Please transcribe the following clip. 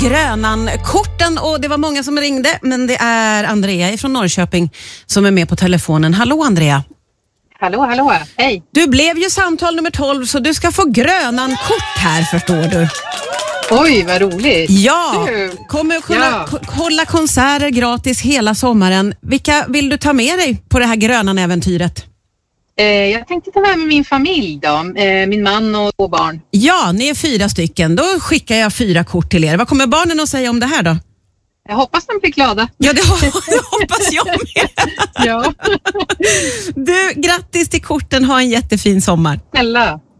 Grönan-korten, och det var många som ringde, men det är Andrea från Norrköping som är med på telefonen. Hallå Andrea. Hallå, hej. Du blev ju samtal nummer 12, så du ska få Grönan-kort här, förstår du. Oj, vad roligt. Ja, kommer att kunna hålla konserter gratis hela sommaren. Vilka vill du ta med dig på det här Grönan-äventyret? Jag tänkte ta med mig min familj då, min man och 2 barn. Ja, ni är 4 stycken. Då skickar jag 4 kort till er. Vad kommer barnen att säga om det här då? Jag hoppas de blir glada. Ja, det hoppas jag med. Ja. Du, grattis till korten. Ha en jättefin sommar. Snälla.